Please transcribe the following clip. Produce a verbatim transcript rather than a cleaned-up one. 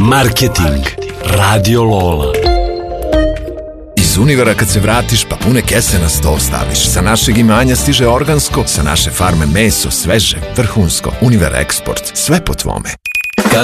Marketing. Radio Lola. Iz Univera kad se vratiš, pa pune kese na sto staviš. Sa našeg imanja stiže organsko, sa naše farme meso, sveže, vrhunsko. Univer Eksport, sve po tvome.